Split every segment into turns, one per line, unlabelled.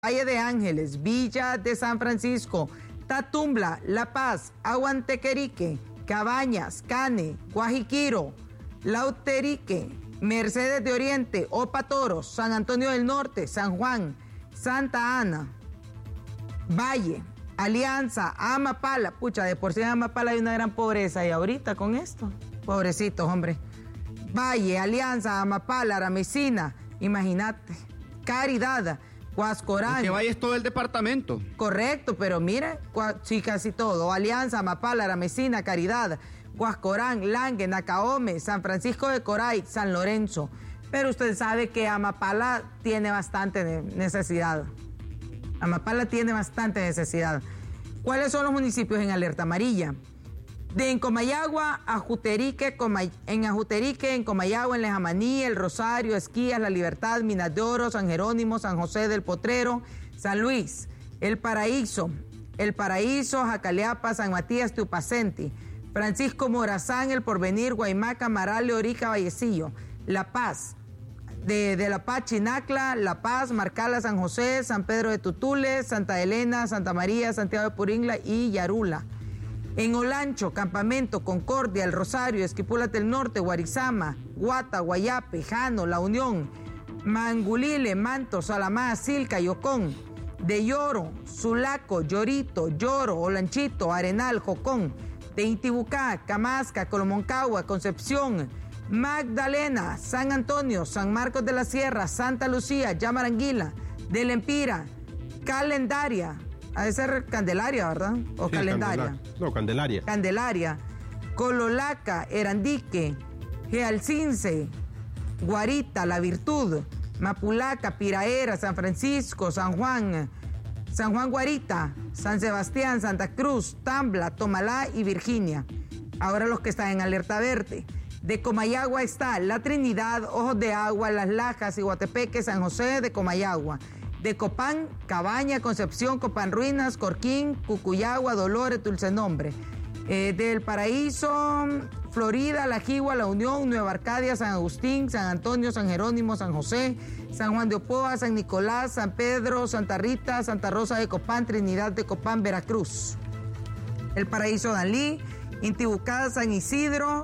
Valle de Ángeles, Villa de San Francisco, Tatumbla, La Paz, Aguantequerique, Cabañas, Cane, Guajiquiro, Lauterique, Mercedes de Oriente, Opa Toros, San Antonio del Norte, San Juan, Santa Ana, Valle, Alianza, Amapala. Pucha, de por sí en Amapala hay una gran pobreza y ahorita con esto, pobrecitos, hombre. Valle, Alianza, Amapala, Aramecina, imagínate. Caridad, Huascorán.
Que Valle es todo el departamento.
Correcto, pero mire, sí, casi todo. Alianza, Amapala, Aramecina, Caridad, Huascorán, Langue, Nacaome, San Francisco de Coray, San Lorenzo. Pero usted sabe que Amapala tiene bastante necesidad. Amapala tiene bastante necesidad. ¿Cuáles son los municipios en alerta amarilla? En Comayagua, Ajuterique, en Ajuterique, en Comayagua, en Lejamaní, El Rosario, Esquías, La Libertad, Minas de Oro, San Jerónimo, San José del Potrero, San Luis, El Paraíso, Jacaleapa, San Matías, Tupacenti, Francisco Morazán, El Porvenir, Guaymaca, Marale, Orica, Vallecillo, La Paz, de La Paz, Chinacla, La Paz, Marcala, San José, San Pedro de Tutules, Santa Elena, Santa María, Santiago de Puringla y Yarula. En Olancho, Campamento, Concordia, El Rosario, Esquipúlate del Norte, Guarizama, Guata, Guayape, Jano, La Unión, Mangulile, Manto, Salamá, Silca, Yocón, de Lloro, Sulaco, Llorito, Lloro, Olanchito, Arenal, Jocón, de Intibucá, Camasca, Colomoncagua, Concepción, Magdalena, San Antonio, San Marcos de la Sierra, Santa Lucía, Yamaranguila, de Lempira, Calendaria, ha de ser Candelaria, ¿verdad? O sí, Calendaria.
Candelaria.
Candelaria, Cololaca, Erandique, Gealcince, Guarita, La Virtud, Mapulaca, Piraera, San Francisco, San Juan Guarita, San Sebastián, Santa Cruz, Tambla, Tomalá y Virginia. Ahora los que están en alerta verde. De Comayagua está La Trinidad, Ojos de Agua, Las Lajas, Iguatepeque, San José de Comayagua. De Copán, Cabaña, Concepción, Copán Ruinas, Corquín, Cucuyagua, Dolores, Dulcenombre. Del Paraíso, Florida, La Jigua, La Unión, Nueva Arcadia, San Agustín, San Antonio, San Jerónimo, San José, San Juan de Opoa, San Nicolás, San Pedro, Santa Rita, Santa Rosa de Copán, Trinidad de Copán, Veracruz. El Paraíso, Danlí, Intibucá, San Isidro,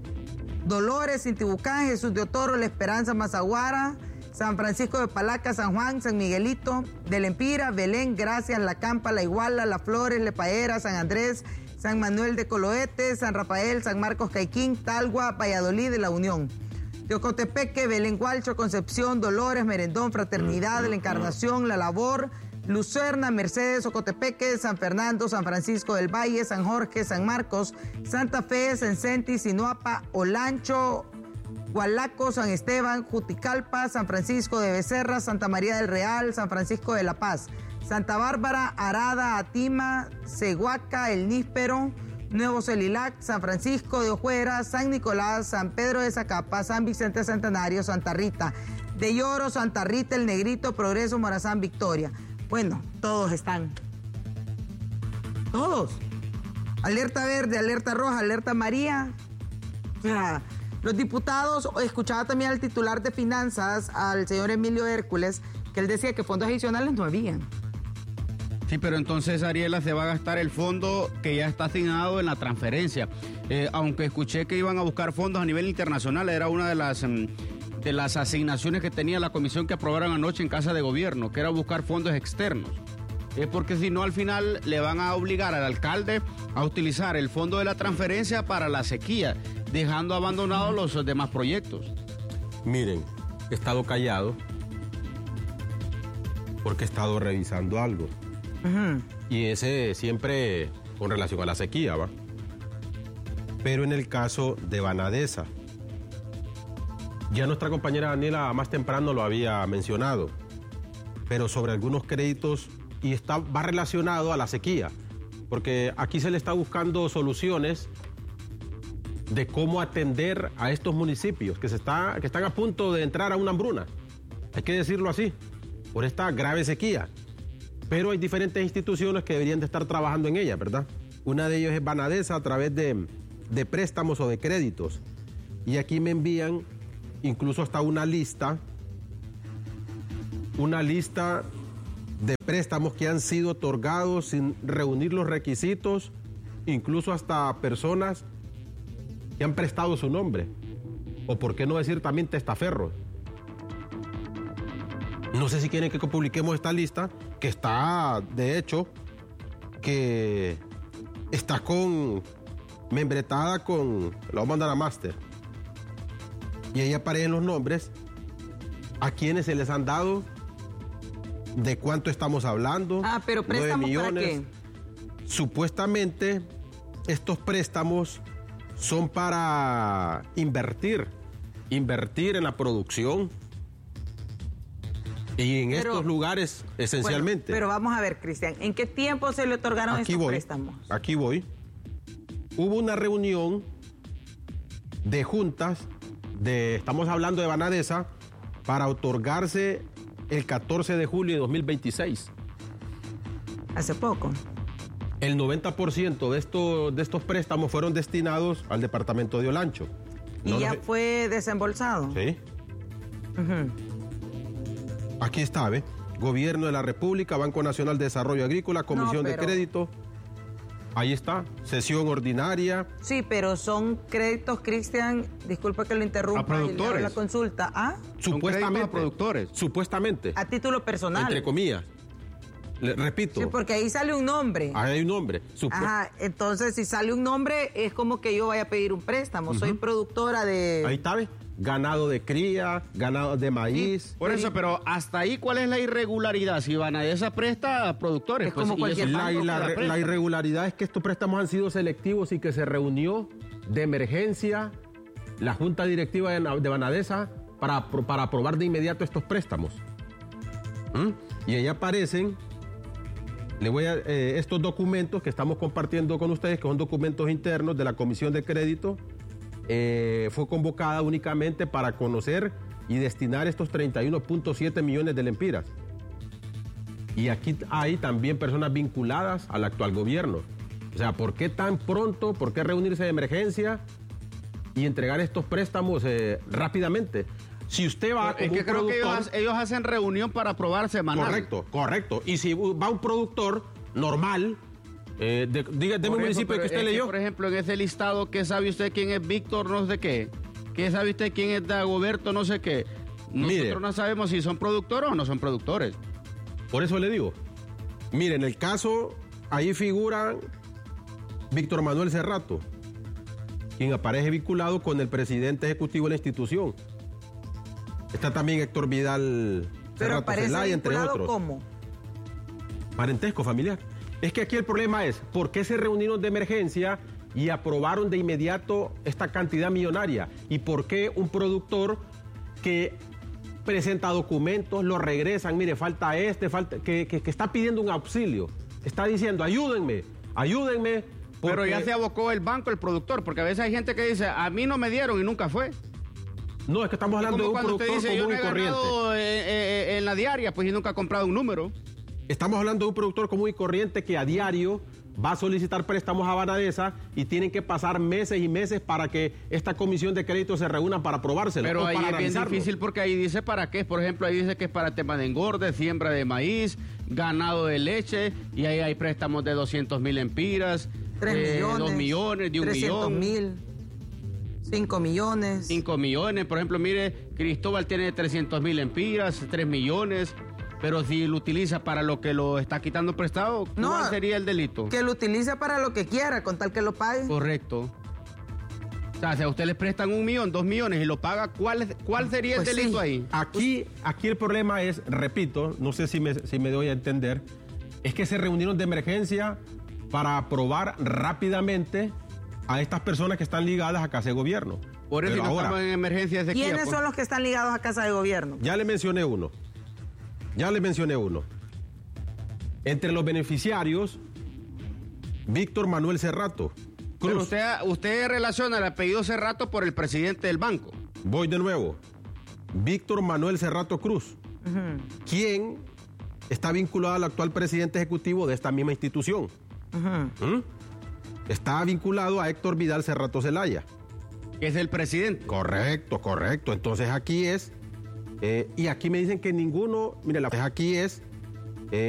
Dolores, Intibucá, Jesús de Otoro, La Esperanza, Mazaguara, San Francisco de Palaca, San Juan, San Miguelito, de Lempira, Belén, Gracias, La Campa, La Iguala, La Flores, Lepaera, San Andrés, San Manuel de Coloete, San Rafael, San Marcos Caiquín, Talgua, Valladolid de La Unión. De Ocotepeque, Belén Gualcho, Concepción, Dolores, Merendón, Fraternidad, La Encarnación, La Labor, Lucerna, Mercedes, Ocotepeque, San Fernando, San Francisco del Valle, San Jorge, San Marcos, Santa Fe, Sencenti, Sinuapa, Olancho, Gualaco, San Esteban, Juticalpa, San Francisco de Becerra, Santa María del Real, San Francisco de La Paz, Santa Bárbara, Arada, Atima, Cehuaca, El Níspero, Nuevo Celilac, San Francisco de Ojuera, San Nicolás, San Pedro de Zacapa, San Vicente Centenario, Santa Rita, de Lloro, Santa Rita, El Negrito, Progreso, Morazán, Victoria. Bueno, todos están. Todos. Alerta verde, alerta roja, alerta amarilla. O sea, los diputados, escuchaba también al titular de Finanzas, al señor Emilio Hércules, que él decía que fondos adicionales no habían.
Sí, pero entonces, Ariela, se va a gastar el fondo que ya está asignado en la transferencia. Aunque escuché que iban a buscar fondos a nivel internacional, era una de las asignaciones que tenía la comisión que aprobaron anoche en Casa de Gobierno, que era buscar fondos externos. Porque si no, al final le van a obligar al alcalde a utilizar el fondo de la transferencia para la sequía, dejando abandonados los demás proyectos.
Miren, he estado callado porque he estado revisando algo. Y ese siempre con relación a la sequía, ¿va? Pero en el caso de Banadesa, ya nuestra compañera Daniela más temprano lo había mencionado, pero sobre algunos créditos y va relacionado a la sequía, porque aquí se le está buscando soluciones de cómo atender a estos municipios que están a punto de entrar a una hambruna, hay que decirlo así, por esta grave sequía. Pero hay diferentes instituciones que deberían de estar trabajando en ella, ¿verdad? Una de ellas es Banadesa a través de préstamos o de créditos. Y aquí me envían incluso hasta una lista de préstamos que han sido otorgados sin reunir los requisitos, incluso hasta personas que han prestado su nombre, o por qué no decir también testaferros. No sé si quieren que publiquemos esta lista, que está, de hecho, que está membretada con, la vamos a mandar a Master, y ahí aparecen los nombres a quienes se les han dado, de cuánto estamos hablando.
Pero préstamos
9 millones.
¿para qué?
Supuestamente estos préstamos son para invertir en la producción y en estos lugares esencialmente.
Bueno, pero vamos a ver, Cristian, ¿en qué tiempo se le otorgaron estos préstamos?
Aquí voy. Hubo una reunión de juntas, estamos hablando de Banadesa, para otorgarse el 14 de julio de 2026.
Hace poco.
El 90% de estos préstamos fueron destinados al departamento de Olancho.
¿Y ya fue desembolsado?
Sí. Aquí está, ¿ve? Gobierno de la República, Banco Nacional de Desarrollo Agrícola, Comisión de Crédito. Ahí está, sesión ordinaria.
Sí, pero son créditos, Cristian, disculpa que lo interrumpa.
A productores.
La consulta. ¿Ah?
Supuestamente.
A productores.
Supuestamente.
A título personal.
Entre comillas. Repito.
Sí, porque ahí sale un nombre.
Ahí hay un nombre.
Ajá, entonces si sale un nombre es como que yo vaya a pedir un préstamo. Soy productora de...
Ahí está, ¿ves? Ganado de cría, ganado de maíz.
Sí, por eso, pero hasta ahí, ¿cuál es la irregularidad? Si Banadesa presta a productores.
Es como cualquier banco.
La irregularidad es que estos préstamos han sido selectivos y que se reunió de emergencia la Junta Directiva de Banadesa para aprobar de inmediato estos préstamos. Y ahí aparecen, estos documentos que estamos compartiendo con ustedes, que son documentos internos de la Comisión de Crédito. Fue convocada únicamente para conocer y destinar estos 31.7 millones de lempiras. Y aquí hay también personas vinculadas al actual gobierno. O sea, ¿por qué tan pronto? ¿Por qué reunirse de emergencia y entregar estos préstamos rápidamente? Si usted va
es
como
que
un
creo
productor,
que ellos hacen reunión para aprobar semanal.
Correcto. Y si va un productor normal, dígame un municipio que usted leyó.
Por ejemplo, en ese listado, ¿qué sabe usted quién es Víctor no sé qué? ¿Qué sabe usted quién es Dagoberto no sé qué? Nosotros no sabemos si son productores o no son productores.
Por eso le digo. Mire, en el caso, ahí figura Víctor Manuel Cerrato, quien aparece vinculado con el presidente ejecutivo de la institución. Está también Héctor Vidal Cerrato Zelaya, entre otros.
¿Cómo?
Parentesco familiar. Es que aquí el problema es, ¿por qué se reunieron de emergencia y aprobaron de inmediato esta cantidad millonaria? ¿Y por qué un productor que presenta documentos, lo regresan, mire, falta que está pidiendo un auxilio, está diciendo, ayúdenme?
Pero ya se abocó el banco, el productor, porque a veces hay gente que dice, a mí no me dieron y nunca fue.
No, es que estamos hablando de un productor común y corriente.
En la diaria, pues y nunca ha comprado un número.
Estamos hablando de un productor común y corriente que a diario va a solicitar préstamos a Banadesa y tienen que pasar meses y meses para que esta comisión de crédito se reúna para aprobárselo.
Pero ahí
para
es bien difícil porque ahí dice para qué. Por ejemplo, ahí dice que es para tema de engorde, siembra de maíz, ganado de leche, y ahí hay préstamos de 200,000 lempiras,
3 millones,
2 millones, de 1 millón.
300,000, 5 millones.
5 millones, por ejemplo, mire, Cristóbal tiene 300,000 lempiras, 3 millones. Pero si lo utiliza para lo que lo está quitando prestado, ¿cuál sería el delito?
Que lo utilice para lo que quiera, con tal que lo pague.
Correcto. O sea, si a usted le prestan 1 millón, 2 millones y lo paga, ¿cuál sería el delito ahí?
Aquí el problema es, repito, no sé si me doy a entender, es que se reunieron de emergencia para aprobar rápidamente a estas personas que están ligadas a Casa de Gobierno.
Por eso no estamos en emergencia de sequía.
¿Quiénes son los que están ligados a Casa de Gobierno?
Ya le mencioné uno. Entre los beneficiarios, Víctor Manuel Cerrato Cruz.
Pero usted relaciona el apellido Cerrato por el presidente del banco.
Voy de nuevo. Víctor Manuel Cerrato Cruz, quien está vinculado al actual presidente ejecutivo de esta misma institución. Está vinculado a Héctor Vidal Cerrato Zelaya,
que es el presidente.
Correcto. Entonces aquí es... y aquí me dicen que ninguno... Mire, aquí es